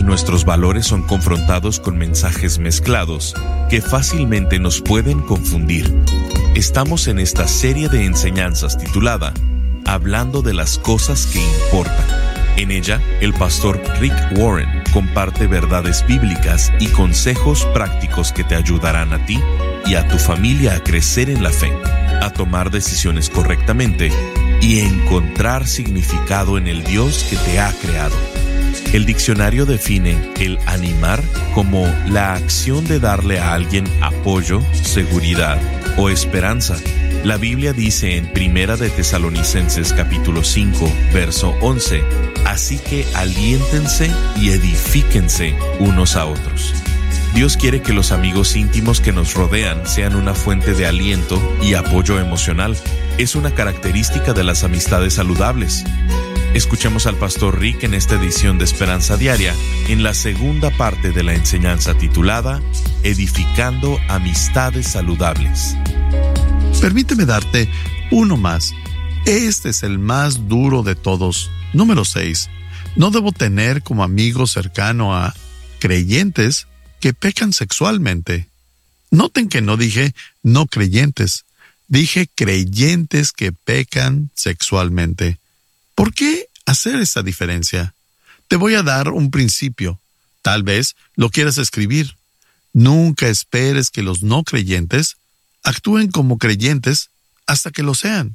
nuestros valores son confrontados con mensajes mezclados que fácilmente nos pueden confundir. Estamos en esta serie de enseñanzas titulada Hablando de las cosas que importan. En ella, el pastor Rick Warren comparte verdades bíblicas y consejos prácticos que te ayudarán a ti y a tu familia a crecer en la fe, a tomar decisiones correctamente y encontrar significado en el Dios que te ha creado. El diccionario define el animar como la acción de darle a alguien apoyo, seguridad o esperanza. La Biblia dice en Primera de Tesalonicenses capítulo 5, verso 11, así que aliéntense y edifíquense unos a otros. Dios quiere que los amigos íntimos que nos rodean sean una fuente de aliento y apoyo emocional. Es una característica de las amistades saludables. Escuchemos al pastor Rick en esta edición de Esperanza Diaria, en la segunda parte de la enseñanza titulada Edificando Amistades Saludables. Permíteme darte uno más. Este es el más duro de todos. Número 6. No debo tener como amigo cercano a creyentes que pecan sexualmente. Noten que no dije no creyentes. Dije creyentes que pecan sexualmente. ¿Por qué hacer esta diferencia? Te voy a dar un principio. Tal vez lo quieras escribir. Nunca esperes que los no creyentes actúen como creyentes hasta que lo sean.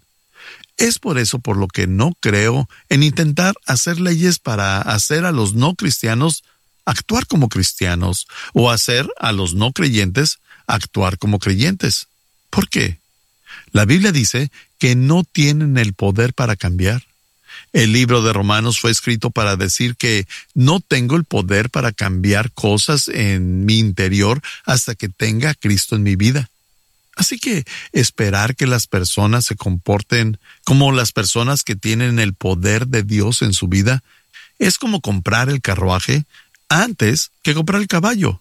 Es por eso por lo que no creo en intentar hacer leyes para hacer a los no cristianos actuar como cristianos o hacer a los no creyentes actuar como creyentes. ¿Por qué? La Biblia dice que no tienen el poder para cambiar. El libro de Romanos fue escrito para decir que no tengo el poder para cambiar cosas en mi interior hasta que tenga a Cristo en mi vida. Así que esperar que las personas se comporten como las personas que tienen el poder de Dios en su vida es como comprar el carruaje antes que comprar el caballo.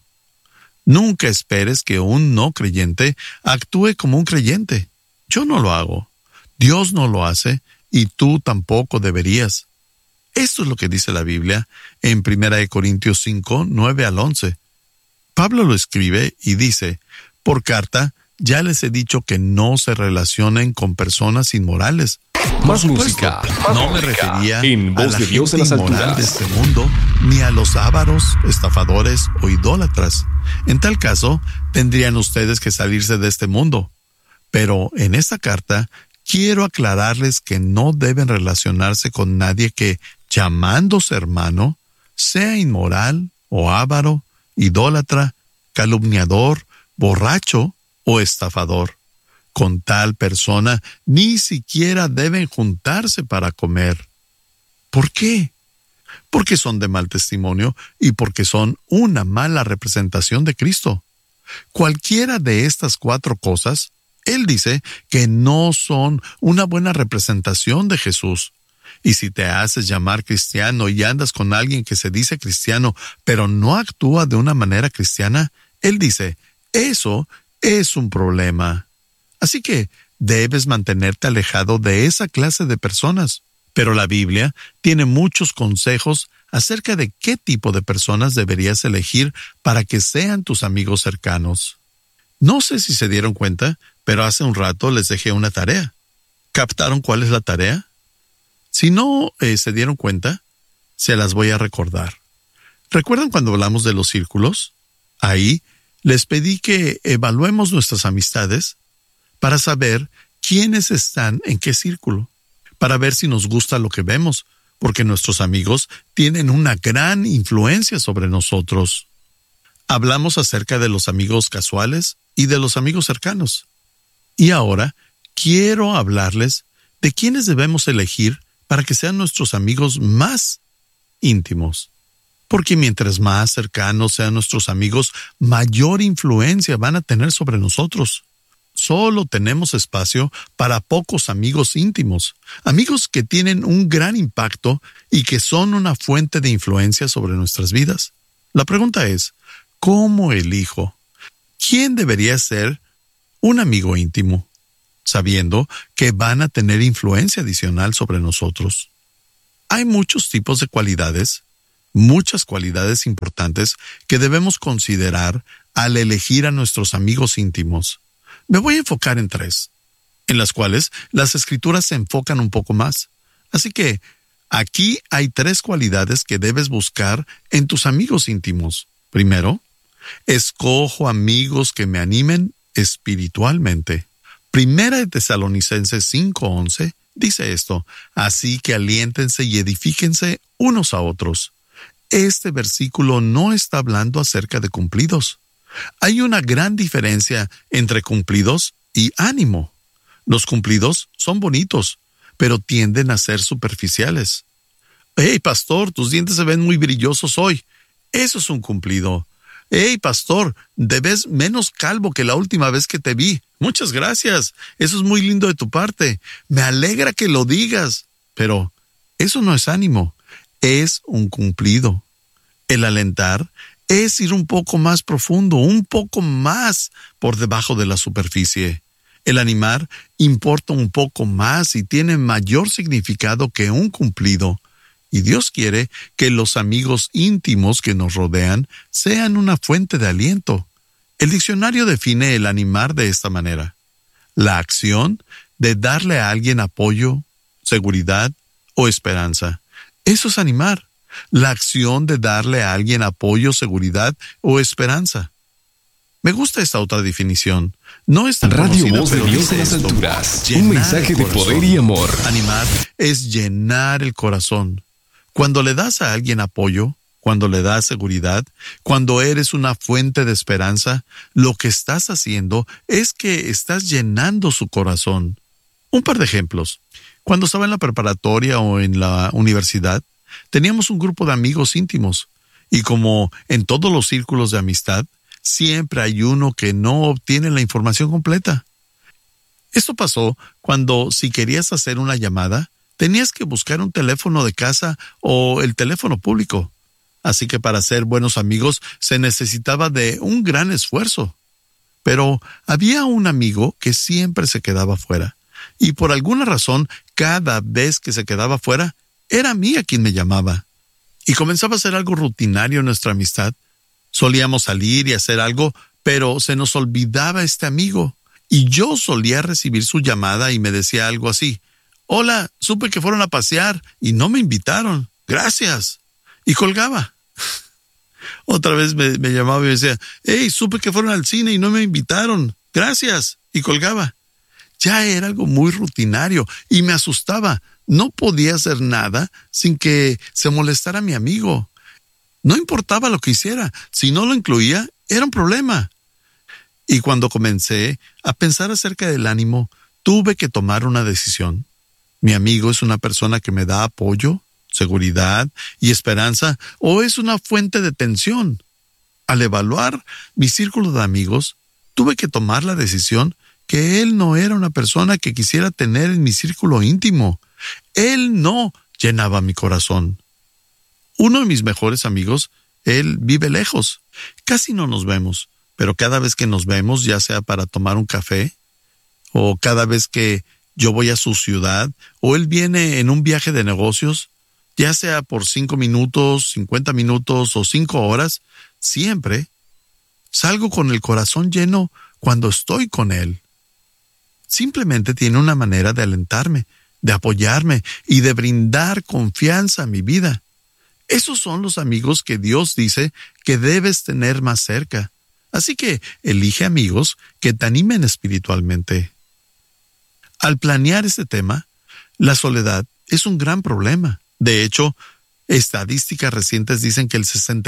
Nunca esperes que un no creyente actúe como un creyente. Yo no lo hago. Dios no lo hace y tú tampoco deberías. Esto es lo que dice la Biblia en 1 Corintios 5, 9 al 11. Pablo lo escribe y dice, por carta, ya les he dicho que no se relacionen con personas inmorales. Más música. No me refería en a Voz la de Dios gente en las inmoral alturas de este mundo, ni a los ávaros, estafadores o idólatras. En tal caso, tendrían ustedes que salirse de este mundo. Pero en esta carta, quiero aclararles que no deben relacionarse con nadie que, llamándose hermano, sea inmoral o ávaro, idólatra, calumniador, borracho o estafador. Con tal persona ni siquiera deben juntarse para comer. ¿Por qué? Porque son de mal testimonio y porque son una mala representación de Cristo. Cualquiera de estas 4 cosas, él dice que no son una buena representación de Jesús. Y si te haces llamar cristiano y andas con alguien que se dice cristiano, pero no actúa de una manera cristiana, él dice, eso es un problema. Así que debes mantenerte alejado de esa clase de personas. Pero la Biblia tiene muchos consejos acerca de qué tipo de personas deberías elegir para que sean tus amigos cercanos. No sé si se dieron cuenta, pero hace un rato les dejé una tarea. ¿Captaron cuál es la tarea? Si no se dieron cuenta, se las voy a recordar. ¿Recuerdan cuando hablamos de los círculos? Ahí les pedí que evaluemos nuestras amistades para saber quiénes están en qué círculo, para ver si nos gusta lo que vemos, porque nuestros amigos tienen una gran influencia sobre nosotros. Hablamos acerca de los amigos casuales y de los amigos cercanos. Y ahora quiero hablarles de quiénes debemos elegir para que sean nuestros amigos más íntimos. Porque mientras más cercanos sean nuestros amigos, mayor influencia van a tener sobre nosotros. Solo tenemos espacio para pocos amigos íntimos, amigos que tienen un gran impacto y que son una fuente de influencia sobre nuestras vidas. La pregunta es, ¿cómo elijo? ¿Quién debería ser un amigo íntimo, sabiendo que van a tener influencia adicional sobre nosotros? Hay muchos tipos de cualidades muchas cualidades importantes que debemos considerar al elegir a nuestros amigos íntimos. Me voy a enfocar en 3, en las cuales las Escrituras se enfocan un poco más. Así que aquí hay 3 cualidades que debes buscar en tus amigos íntimos. Primero, escojo amigos que me animen espiritualmente. Primera de Tesalonicenses 5:11 dice esto: así que aliéntense y edifíquense unos a otros. Este versículo no está hablando acerca de cumplidos. Hay una gran diferencia entre cumplidos y ánimo. Los cumplidos son bonitos, pero tienden a ser superficiales. Hey, pastor, tus dientes se ven muy brillosos hoy. Eso es un cumplido. Hey, pastor, te ves menos calvo que la última vez que te vi. Muchas gracias. Eso es muy lindo de tu parte. Me alegra que lo digas. Pero eso no es ánimo. Es un cumplido. El alentar es ir un poco más profundo, un poco más por debajo de la superficie. El animar importa un poco más y tiene mayor significado que un cumplido. Y Dios quiere que los amigos íntimos que nos rodean sean una fuente de aliento. El diccionario define el animar de esta manera: la acción de darle a alguien apoyo, seguridad o esperanza. Eso es animar. La acción de darle a alguien apoyo, seguridad o esperanza. Me gusta esta otra definición. No es tan Radio conocida, Voz de pero Dios dice en las esto: alturas. llenar Un mensaje el de corazón. poder y amor. Animar es llenar el corazón. Cuando le das a alguien apoyo, cuando le das seguridad, cuando eres una fuente de esperanza, lo que estás haciendo es que estás llenando su corazón. Un par de ejemplos. Cuando estaba en la preparatoria o en la universidad, teníamos un grupo de amigos íntimos. Y como en todos los círculos de amistad, siempre hay uno que no obtiene la información completa. Esto pasó cuando, si querías hacer una llamada, tenías que buscar un teléfono de casa o el teléfono público. Así que para ser buenos amigos se necesitaba de un gran esfuerzo. Pero había un amigo que siempre se quedaba fuera. Y por alguna razón, cada vez que se quedaba fuera, era a mí a quien me llamaba. Y comenzaba a ser algo rutinario en nuestra amistad. Solíamos salir y hacer algo, pero se nos olvidaba este amigo. Y yo solía recibir su llamada y me decía algo así: hola, supe que fueron a pasear y no me invitaron. Gracias. Y colgaba. Otra vez me llamaba y me decía: hey, supe que fueron al cine y no me invitaron. Gracias. Y colgaba. Ya era algo muy rutinario y me asustaba. No podía hacer nada sin que se molestara mi amigo. No importaba lo que hiciera. Si no lo incluía, era un problema. Y cuando comencé a pensar acerca del ánimo, tuve que tomar una decisión. ¿Mi amigo es una persona que me da apoyo, seguridad y esperanza, o es una fuente de tensión? Al evaluar mi círculo de amigos, tuve que tomar la decisión que él no era una persona que quisiera tener en mi círculo íntimo. Él no llenaba mi corazón. Uno de mis mejores amigos, él vive lejos. Casi no nos vemos, pero cada vez que nos vemos, ya sea para tomar un café, o cada vez que yo voy a su ciudad, o él viene en un viaje de negocios, ya sea por 5 minutos, 50 minutos o 5 horas, siempre salgo con el corazón lleno cuando estoy con él. Simplemente tiene una manera de alentarme, de apoyarme y de brindar confianza a mi vida. Esos son los amigos que Dios dice que debes tener más cerca. Así que elige amigos que te animen espiritualmente. Al planear este tema, la soledad es un gran problema. De hecho, estadísticas recientes dicen que el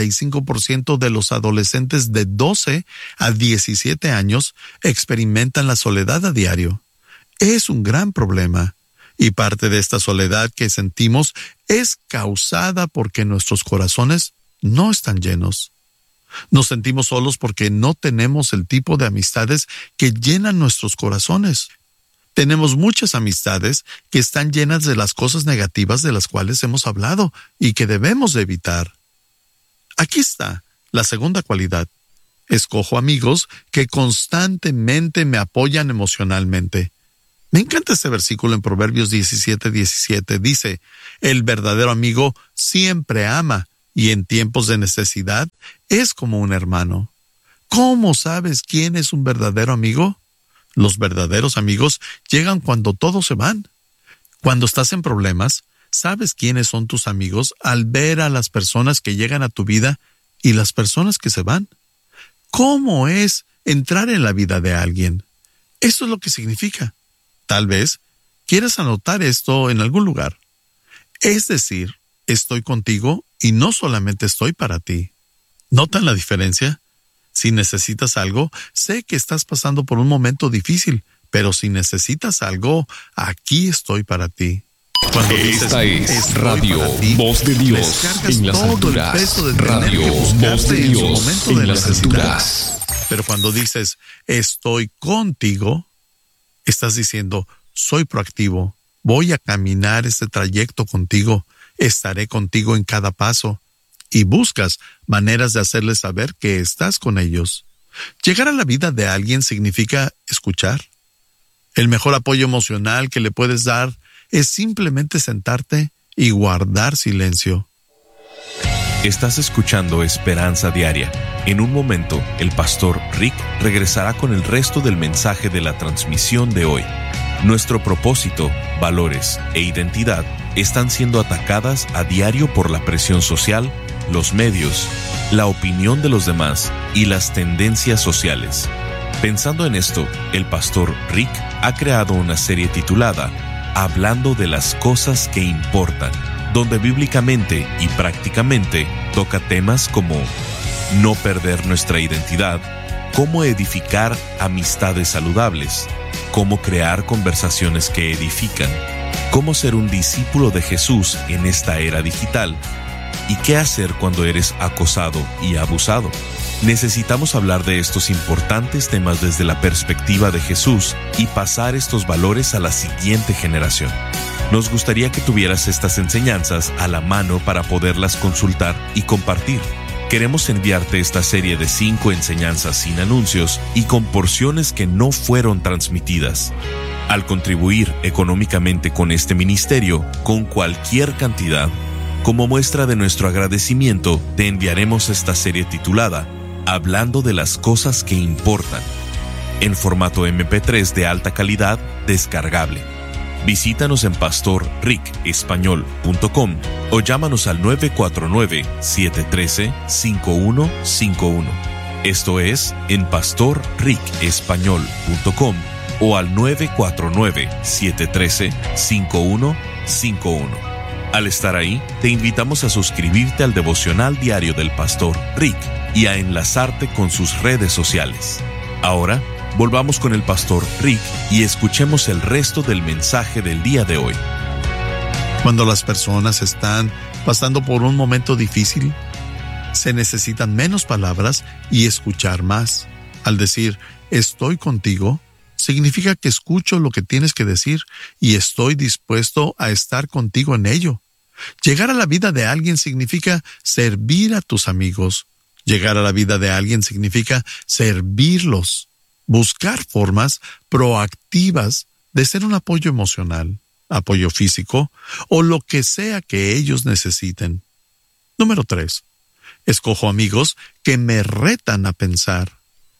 65% de los adolescentes de 12 a 17 años experimentan la soledad a diario. Es un gran problema. Y parte de esta soledad que sentimos es causada porque nuestros corazones no están llenos. Nos sentimos solos porque no tenemos el tipo de amistades que llenan nuestros corazones. Tenemos muchas amistades que están llenas de las cosas negativas de las cuales hemos hablado y que debemos de evitar. Aquí está la segunda cualidad. Escojo amigos que constantemente me apoyan emocionalmente. Me encanta este versículo en Proverbios 17:17. Dice: el verdadero amigo siempre ama y en tiempos de necesidad es como un hermano. ¿Cómo sabes quién es un verdadero amigo? Los verdaderos amigos llegan cuando todos se van. Cuando estás en problemas, sabes quiénes son tus amigos al ver a las personas que llegan a tu vida y las personas que se van. ¿Cómo es entrar en la vida de alguien? Eso es lo que significa. Tal vez quieras anotar esto en algún lugar. Es decir, estoy contigo y no solamente estoy para ti. ¿Notan la diferencia? Si necesitas algo, sé que estás pasando por un momento difícil, pero si necesitas algo, aquí estoy para ti. Cuando Esta dices, es "Estoy Radio para ti", Voz de Dios descargas en las todo alturas. el peso de tener Radio que Voz buscarte de en su Dios momento en de las necesidad. alturas. Pero cuando dices, estoy contigo, estás diciendo, soy proactivo, voy a caminar este trayecto contigo, estaré contigo en cada paso, y buscas maneras de hacerles saber que estás con ellos. Llegar a la vida de alguien significa escuchar. El mejor apoyo emocional que le puedes dar es simplemente sentarte y guardar silencio. Estás escuchando Esperanza Diaria. En un momento, el pastor Rick regresará con el resto del mensaje de la transmisión de hoy. Nuestro propósito, valores e identidad están siendo atacadas a diario por la presión social, los medios, la opinión de los demás y las tendencias sociales. Pensando en esto, el pastor Rick ha creado una serie titulada Hablando de las cosas que importan, donde bíblicamente y prácticamente toca temas como no perder nuestra identidad, cómo edificar amistades saludables, cómo crear conversaciones que edifican, cómo ser un discípulo de Jesús en esta era digital y qué hacer cuando eres acosado y abusado. Necesitamos hablar de estos importantes temas desde la perspectiva de Jesús y pasar estos valores a la siguiente generación. Nos gustaría que tuvieras estas enseñanzas a la mano para poderlas consultar y compartir. Queremos enviarte esta serie de 5 enseñanzas sin anuncios y con porciones que no fueron transmitidas. Al contribuir económicamente con este ministerio, con cualquier cantidad, como muestra de nuestro agradecimiento, te enviaremos esta serie titulada Hablando de las cosas que importan, en formato MP3 de alta calidad descargable. Visítanos en pastorricespañol.com o llámanos al 949-713-5151. Esto es en pastorricespañol.com o al 949-713-5151. Al estar ahí, te invitamos a suscribirte al devocional diario del pastor Rick y a enlazarte con sus redes sociales. Ahora, volvamos con el pastor Rick y escuchemos el resto del mensaje del día de hoy. Cuando las personas están pasando por un momento difícil, se necesitan menos palabras y escuchar más. Al decir, estoy contigo, significa que escucho lo que tienes que decir y estoy dispuesto a estar contigo en ello. Llegar a la vida de alguien significa servir a tus amigos. Llegar a la vida de alguien significa servirlos. Buscar formas proactivas de ser un apoyo emocional, apoyo físico o lo que sea que ellos necesiten. Número 3. Escojo amigos que me retan a pensar.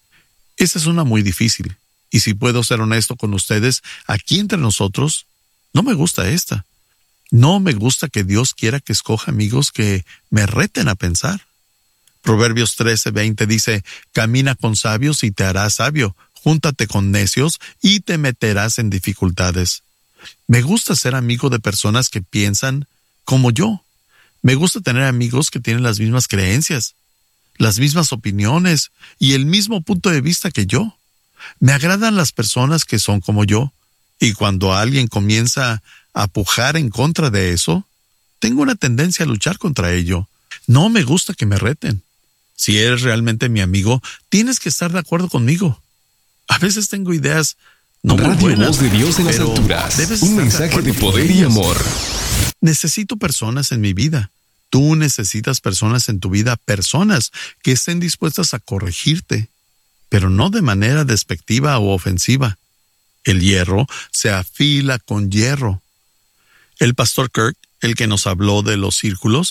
Esa es una muy difícil. Y si puedo ser honesto con ustedes, aquí entre nosotros, no me gusta esta. No me gusta que Dios quiera que escoja amigos que me reten a pensar. Proverbios 13:20 dice, camina con sabios y te harás sabio, júntate con necios y te meterás en dificultades. Me gusta ser amigo de personas que piensan como yo. Me gusta tener amigos que tienen las mismas creencias, las mismas opiniones y el mismo punto de vista que yo. Me agradan las personas que son como yo, y cuando alguien comienza a pujar en contra de eso, tengo una tendencia a luchar contra ello. No me gusta que me reten. Si eres realmente mi amigo, tienes que estar de acuerdo conmigo. A veces tengo ideas no muy Radio buenas, Voz de Dios en las pero alturas. debes Un estar mensaje acuerdo de con poder y ellas. amor. Necesito personas en mi vida. Tú necesitas personas en tu vida, personas que estén dispuestas a corregirte, pero no de manera despectiva o ofensiva. El hierro se afila con hierro. El pastor Kirk, el que nos habló de los círculos,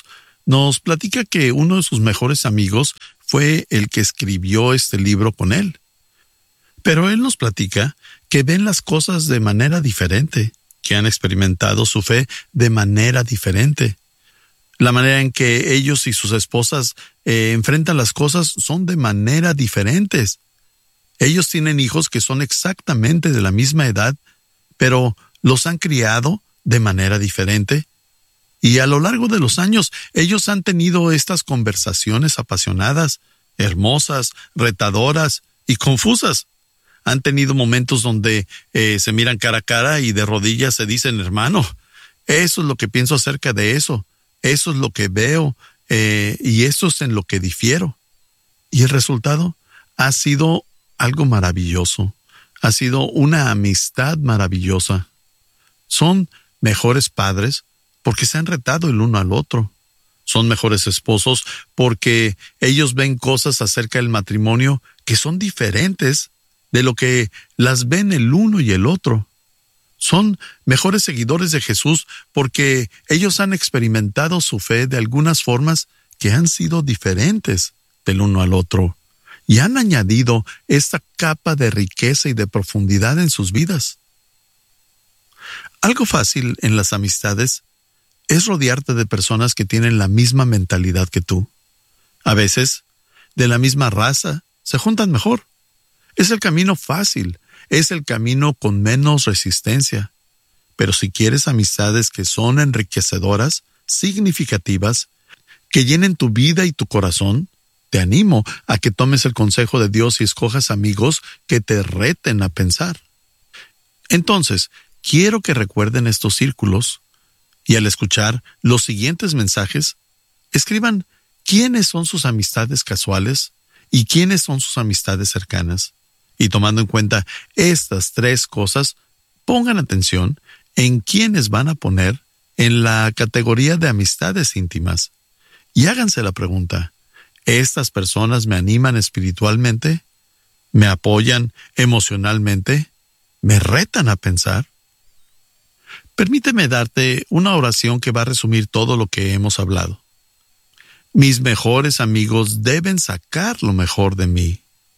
nos platica que uno de sus mejores amigos fue el que escribió este libro con él. Pero él nos platica que ven las cosas de manera diferente, que han experimentado su fe de manera diferente. La manera en que ellos y sus esposas enfrentan las cosas son de manera diferentes. Ellos tienen hijos que son exactamente de la misma edad, pero los han criado de manera diferente. Y a lo largo de los años, ellos han tenido estas conversaciones apasionadas, hermosas, retadoras y confusas. Han tenido momentos donde se miran cara a cara y de rodillas se dicen, hermano, eso es lo que pienso acerca de eso. Eso es lo que veo y eso es en lo que difiero. Y el resultado ha sido algo maravilloso. Ha sido una amistad maravillosa. Son mejores padres porque se han retado el uno al otro. Son mejores esposos porque ellos ven cosas acerca del matrimonio que son diferentes de lo que las ven el uno y el otro. Son mejores seguidores de Jesús porque ellos han experimentado su fe de algunas formas que han sido diferentes del uno al otro y han añadido esta capa de riqueza y de profundidad en sus vidas. Algo fácil en las amistades es rodearte de personas que tienen la misma mentalidad que tú. A veces, de la misma raza, se juntan mejor. Es el camino fácil, es el camino con menos resistencia. Pero si quieres amistades que son enriquecedoras, significativas, que llenen tu vida y tu corazón, te animo a que tomes el consejo de Dios y escojas amigos que te reten a pensar. Entonces, quiero que recuerden estos círculos y al escuchar los siguientes mensajes, escriban quiénes son sus amistades casuales y quiénes son sus amistades cercanas. Y tomando en cuenta estas tres cosas, pongan atención en quiénes van a poner en la categoría de amistades íntimas. Y háganse la pregunta, ¿estas personas me animan espiritualmente? ¿Me apoyan emocionalmente? ¿Me retan a pensar? Permíteme darte una oración que va a resumir todo lo que hemos hablado. Mis mejores amigos deben sacar lo mejor de mí.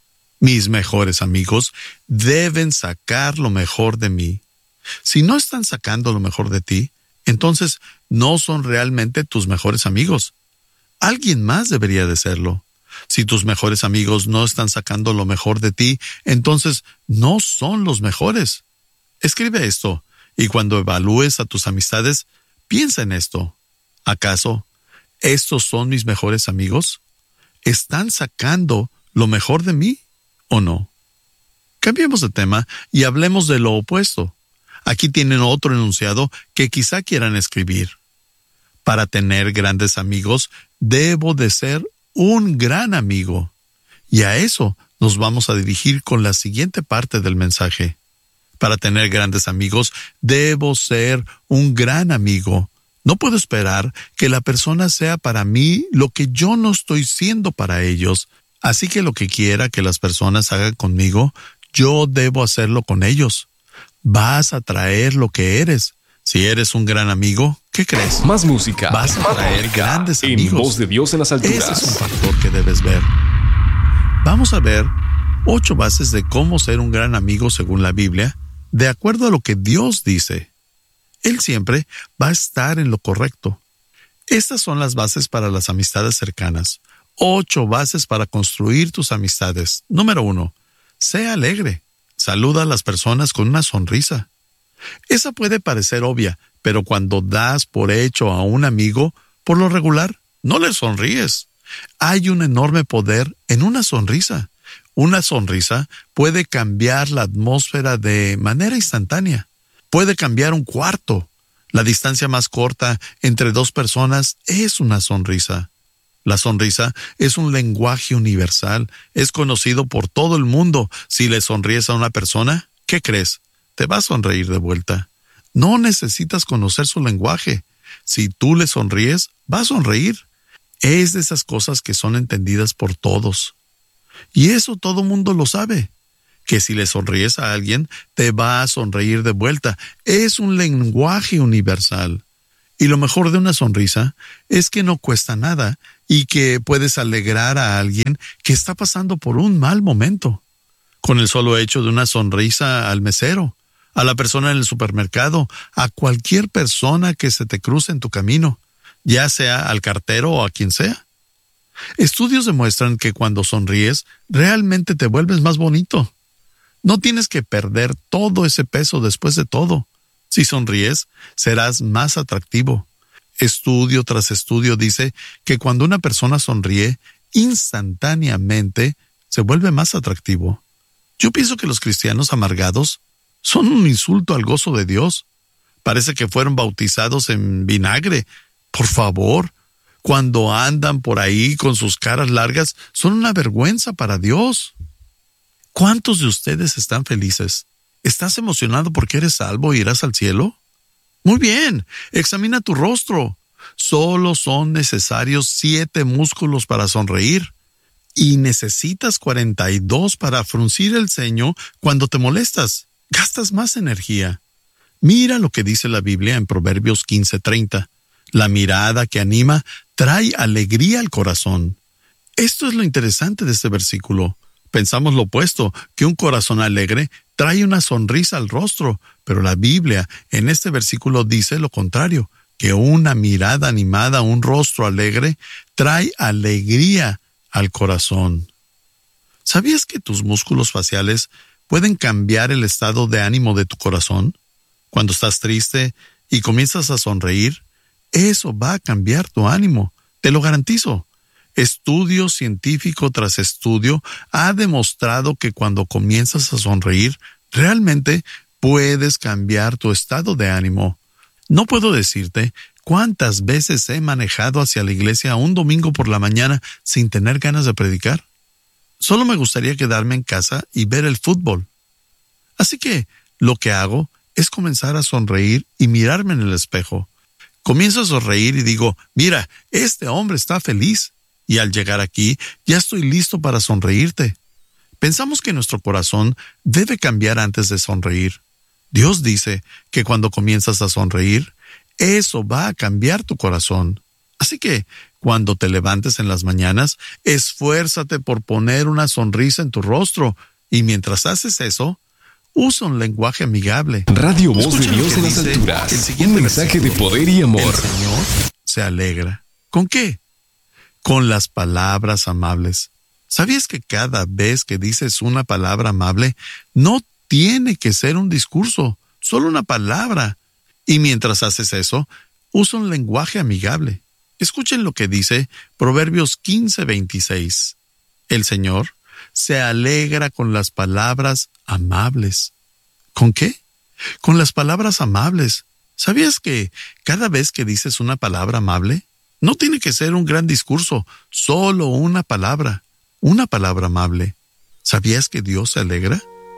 Mis mejores amigos deben sacar lo mejor de mí. Si no están sacando lo mejor de ti, entonces no son realmente tus mejores amigos. Alguien más debería de serlo. Si tus mejores amigos no están sacando lo mejor de ti, entonces no son los mejores. Escribe esto, y cuando evalúes a tus amistades, piensa en esto. ¿Acaso estos son mis mejores amigos? ¿Están sacando lo mejor de mí o no? Cambiemos de tema y hablemos de lo opuesto. Aquí tienen otro enunciado que quizá quieran escribir. Para tener grandes amigos, debo de ser un gran amigo. Y a eso nos vamos a dirigir con la siguiente parte del mensaje. Para tener grandes amigos, debo ser un gran amigo. No puedo esperar que la persona sea para mí lo que yo no estoy siendo para ellos. Así que lo que quiera que las personas hagan conmigo, yo debo hacerlo con ellos. Vas a traer lo que eres. Si eres un gran amigo, ¿qué crees? Más música. Vas a traer grandes amigos. En Voz de Dios en las alturas. Ese es un factor que debes ver. Vamos a ver 8 bases de cómo ser un gran amigo según la Biblia, de acuerdo a lo que Dios dice. Él siempre va a estar en lo correcto. Estas son las bases para las amistades cercanas. 8 bases para construir tus amistades. Número 1. Sé alegre. Saluda a las personas con una sonrisa. Esa puede parecer obvia, pero cuando das por hecho a un amigo, por lo regular, no le sonríes. Hay un enorme poder en una sonrisa. Una sonrisa puede cambiar la atmósfera de manera instantánea. Puede cambiar un cuarto. La distancia más corta entre 2 personas es una sonrisa. La sonrisa es un lenguaje universal. Es conocido por todo el mundo. Si le sonríes a una persona, ¿qué crees? Te va a sonreír de vuelta. No necesitas conocer su lenguaje. Si tú le sonríes, va a sonreír. Es de esas cosas que son entendidas por todos. Y eso todo mundo lo sabe. Que si le sonríes a alguien, te va a sonreír de vuelta. Es un lenguaje universal. Y lo mejor de una sonrisa es que no cuesta nada y que puedes alegrar a alguien que está pasando por un mal momento. Con el solo hecho de una sonrisa al mesero, a la persona en el supermercado, a cualquier persona que se te cruce en tu camino, ya sea al cartero o a quien sea. Estudios demuestran que cuando sonríes, realmente te vuelves más bonito. No tienes que perder todo ese peso después de todo. Si sonríes, serás más atractivo. Estudio tras estudio dice que cuando una persona sonríe, instantáneamente se vuelve más atractivo. Yo pienso que los cristianos amargados son un insulto al gozo de Dios. Parece que fueron bautizados en vinagre. Por favor, cuando andan por ahí con sus caras largas, son una vergüenza para Dios. ¿Cuántos de ustedes están felices? ¿Estás emocionado porque eres salvo e irás al cielo? Muy bien, examina tu rostro. Solo son necesarios 7 músculos para sonreír. Y necesitas 42 para fruncir el ceño cuando te molestas. Gastas más energía. Mira lo que dice la Biblia en Proverbios 15:30. La mirada que anima trae alegría al corazón. Esto es lo interesante de este versículo. Pensamos lo opuesto, que un corazón alegre trae una sonrisa al rostro, pero la Biblia en este versículo dice lo contrario, que una mirada animada, un rostro alegre, trae alegría al corazón. ¿Sabías que tus músculos faciales pueden cambiar el estado de ánimo de tu corazón? Cuando estás triste y comienzas a sonreír, eso va a cambiar tu ánimo, te lo garantizo. Estudio científico tras estudio ha demostrado que cuando comienzas a sonreír, realmente puedes cambiar tu estado de ánimo. No puedo decirte cuántas veces he manejado hacia la iglesia un domingo por la mañana sin tener ganas de predicar. Solo me gustaría quedarme en casa y ver el fútbol. Así que lo que hago es comenzar a sonreír y mirarme en el espejo. Comienzo a sonreír y digo, mira, este hombre está feliz. Y al llegar aquí, ya estoy listo para sonreírte. Pensamos que nuestro corazón debe cambiar antes de sonreír. Dios dice que cuando comienzas a sonreír, eso va a cambiar tu corazón. Así que, cuando te levantes en las mañanas, esfuérzate por poner una sonrisa en tu rostro. Y mientras haces eso, usa un lenguaje amigable. Radio Voz de Dios en las alturas. Un mensaje de poder y amor. El Señor se alegra. ¿Con qué? Con las palabras amables. ¿Sabías que cada vez que dices una palabra amable, no tiene que ser un discurso, solo una palabra? Y mientras haces eso, usa un lenguaje amigable. Escuchen lo que dice Proverbios 15:26. El Señor se alegra con las palabras amables. ¿Con qué? Con las palabras amables. ¿Sabías que cada vez que dices una palabra amable, no tiene que ser un gran discurso, solo una palabra amable? ¿Sabías que Dios se alegra?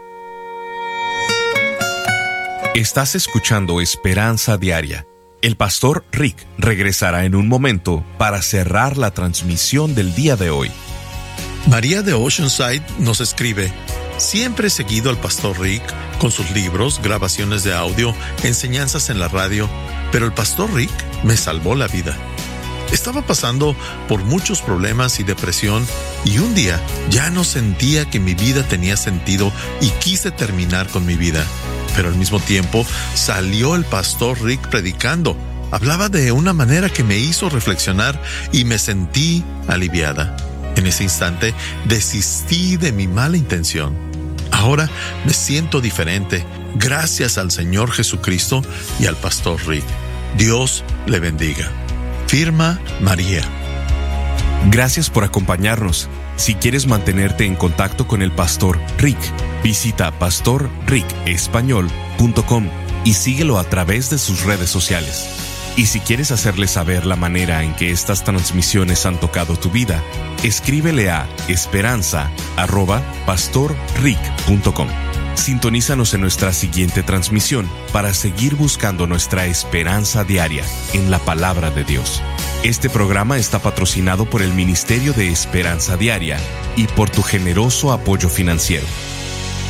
Estás escuchando Esperanza Diaria. El pastor Rick regresará en un momento para cerrar la transmisión del día de hoy. María de Oceanside nos escribe: siempre he seguido al pastor Rick con sus libros, grabaciones de audio, enseñanzas en la radio, pero el pastor Rick me salvó la vida. Estaba pasando por muchos problemas y depresión y un día ya no sentía que mi vida tenía sentido y quise terminar con mi vida. Pero al mismo tiempo salió el pastor Rick predicando. Hablaba de una manera que me hizo reflexionar y me sentí aliviada. En ese instante desistí de mi mala intención. Ahora me siento diferente gracias al Señor Jesucristo y al pastor Rick. Dios le bendiga. Firma María. Gracias por acompañarnos. Si quieres mantenerte en contacto con el pastor Rick, visita pastorricespañol.com y síguelo a través de sus redes sociales. Y si quieres hacerle saber la manera en que estas transmisiones han tocado tu vida, escríbele a esperanza@pastorrick.com. Sintonízanos en nuestra siguiente transmisión para seguir buscando nuestra esperanza diaria en la palabra de Dios. Este programa está patrocinado por el Ministerio de Esperanza Diaria y por tu generoso apoyo financiero.